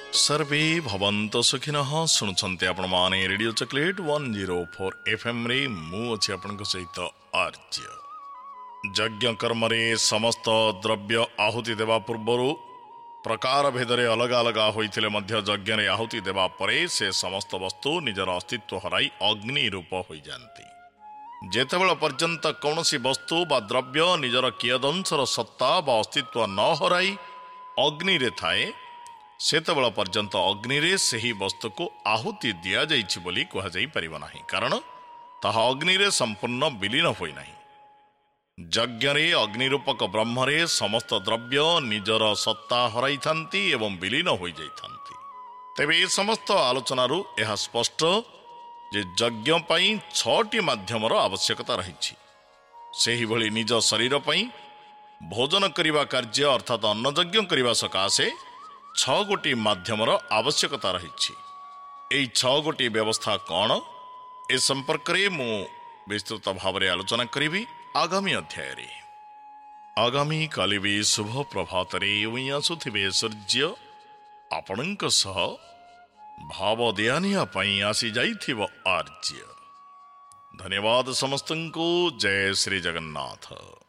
सर्वे भवन्तु सुखिनः शुणुछन्ति आपण माने रेडियो चॉकलेट 104 FM रे मु अछि आपनक सहित आर्य। यज्ञ कर्म रे समस्त द्रव्य आहुति देवा पूर्वरु प्रकार भेदरे अलग अलग होइथिले मध्य यज्ञ रे आहुति देवा परे से समस्त वस्तु निजर अस्तित्व हराई अग्नि रूप होई जानती। जेतेबेला पर्यंत कौनसी वस्तु बा द्रव्य निजर कियदंशर सत्ता बा अस्तित्व न हराई अग्नि रे थाए सेतेबेला पर्यंत अग्नि रे सही वस्तु को आहुति दिया जाइछि बोली कहा जाई परिबो नाही, कारण ताहा अग्नि रे संपूर्ण विलीन होई नाही। यज्ञ रे अग्नि रूपक ब्रह्म रे समस्त द्रव्य निजर सत्ता हराई थांती एवं विलीन होई जाई थांती। तेबे समस्त आलोचनारू यह स्पष्ट जे यज्ञ पई 6टी माध्यमर आवश्यकता रहिछि। सेही भली निज शरीर पई भोजन करिवा कार्य अर्थात अन्न यज्ञ करिवा सकाशे 6 गोटी माध्यमर आवश्यकता रहिछि। एई 6 गोटी व्यवस्था कौन ए संपर्क रे मु विस्तृत भाव रे आलोचना करिवि आगामी अध्याय रे। आगामी काली भी शुभ प्रभात रे आसुथिबे सूर्य आपणक सह भाव दियानिया पई आसी जाइथिबो आर्य। धन्यवाद समस्तंको। जय श्री जगन्नाथ।